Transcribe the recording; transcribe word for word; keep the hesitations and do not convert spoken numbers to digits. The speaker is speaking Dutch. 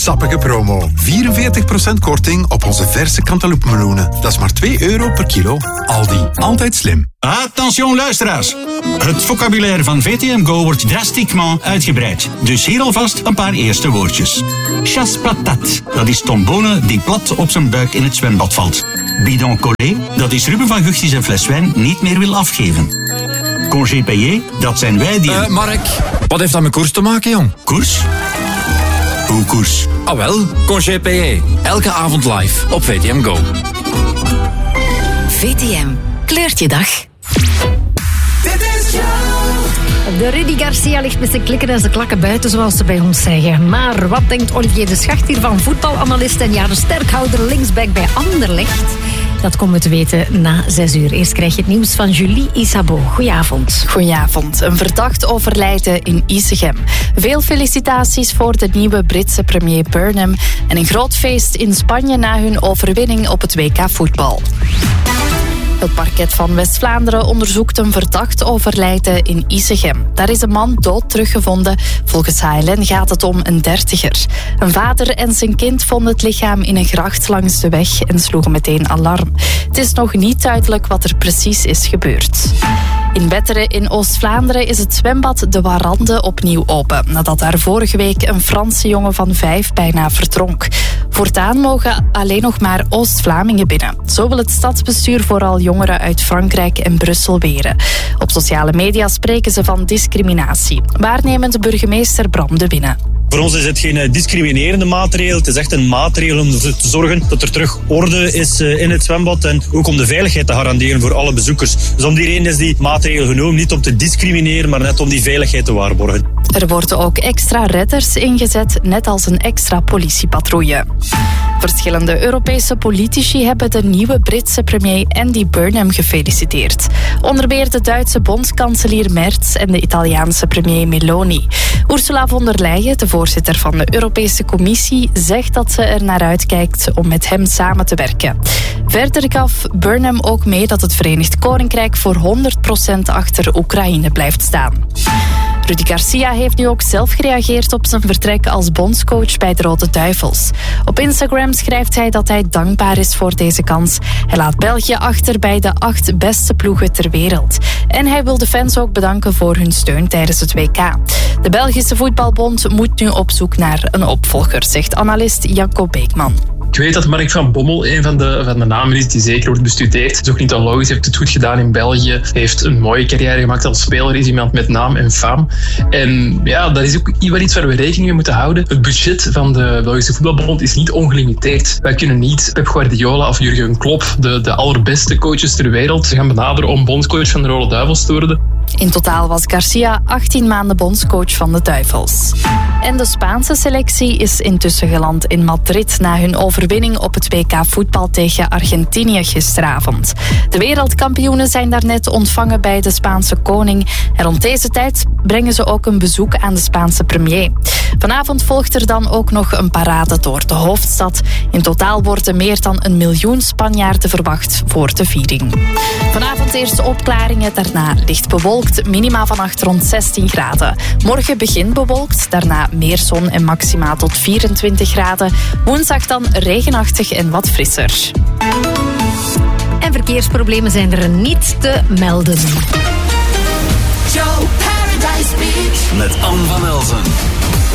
Sappige promo. vierenveertig procent korting op onze verse cantaloupemeloenen. Dat is maar twee euro per kilo. Aldi. Altijd slim. Attention luisteraars. Het vocabulaire van V T M Go wordt drastiquement uitgebreid. Dus hier alvast een paar eerste woordjes. Chasse patate. Dat is Tom Bonen die plat op zijn buik in het zwembad valt. Bidon collé. Dat is Ruben van Gucht die zijn fles wijn niet meer wil afgeven. Congé payé. Dat zijn wij die... Uh, Mark, wat heeft dat met koers te maken, jong? Koers? Hoe koers? Ah wel, Congé payé. Elke avond live op V T M Go. V T M. Kleurt je dag. De Rudy Garcia ligt met zijn klikken en zijn klakken buiten, zoals ze bij ons zeggen. Maar wat denkt Olivier de Schacht hiervan, voetbalanalist en jaren sterkhouder linksback bij Anderlecht? Dat komen we te weten na zes uur. Eerst krijg je het nieuws van Julie Isabeau. Goedenavond. Goedenavond. Een verdacht overlijden in Isegem. Veel felicitaties voor de nieuwe Britse premier Burnham en een groot feest in Spanje na hun overwinning op het W K voetbal. Het parket van West-Vlaanderen onderzoekt een verdacht overlijden in Isegem. Daar is een man dood teruggevonden. Volgens H L N gaat het om een dertiger. Een vader en zijn kind vonden het lichaam in een gracht langs de weg en sloegen meteen alarm. Het is nog niet duidelijk wat er precies is gebeurd. In Wetteren in Oost-Vlaanderen is het zwembad De Warande opnieuw open, nadat daar vorige week een Franse jongen van vijf bijna verdronk. Voortaan mogen alleen nog maar Oost-Vlamingen binnen. Zo wil het stadsbestuur vooral jongeren uit Frankrijk en Brussel weren. Op sociale media spreken ze van discriminatie. Waarnemend burgemeester Bram de Winne. Voor ons is het geen discriminerende maatregel. Het is echt een maatregel om ervoor te zorgen dat er terug orde is in het zwembad en ook om de veiligheid te garanderen voor alle bezoekers. Dus om die reden is die maatregel genomen, niet om te discrimineren, maar net om die veiligheid te waarborgen. Er worden ook extra redders ingezet, net als een extra politiepatrouille. Verschillende Europese politici hebben de nieuwe Britse premier Andy Burnham gefeliciteerd. Onder meer de Duitse bondskanselier Merz en de Italiaanse premier Meloni. Ursula von der Leyen, de voorzitter van de Europese Commissie, zegt dat ze er naar uitkijkt om met hem samen te werken. Verder gaf Burnham ook mee dat het Verenigd Koninkrijk voor honderd procent achter Oekraïne blijft staan. Rudy Garcia heeft nu ook zelf gereageerd op zijn vertrek als bondscoach bij de Rode Duivels. Op Instagram schrijft hij dat hij dankbaar is voor deze kans. Hij laat België achter bij de acht beste ploegen ter wereld. En hij wil de fans ook bedanken voor hun steun tijdens het W K. De Belgische Voetbalbond moet nu op zoek naar een opvolger, zegt analist Jacob Beekman. Ik weet dat Mark van Bommel een van de, van de namen is die zeker wordt bestudeerd. Het is ook niet onlogisch, hij heeft het goed gedaan in België. Hij heeft een mooie carrière gemaakt als speler, is iemand met naam en faam. En ja, dat is ook wel iets waar we rekening mee moeten houden. Het budget van de Belgische Voetbalbond is niet ongelimiteerd. Wij kunnen niet Pep Guardiola of Jurgen Klopp, de, de allerbeste coaches ter wereld, gaan benaderen om bondscoach van de Rode Duivels te worden. In totaal was Garcia achttien maanden bondscoach van de Duivels. En de Spaanse selectie is intussen geland in Madrid na hun overwinning op het W K voetbal tegen Argentinië gisteravond. De wereldkampioenen zijn daarnet ontvangen bij de Spaanse koning en rond deze tijd brengen ze ook een bezoek aan de Spaanse premier. Vanavond volgt er dan ook nog een parade door de hoofdstad. In totaal worden meer dan een miljoen Spanjaarden verwacht voor de viering. Vanavond eerst opklaringen, daarna licht bewolkt, minima vannacht rond zestien graden. Morgen begint bewolkt, daarna meer zon en maxima tot vierentwintig graden. Woensdag dan regenachtig en wat frisser. En verkeersproblemen zijn er niet te melden. Joe Paradise Beach Met Anne van Elzen.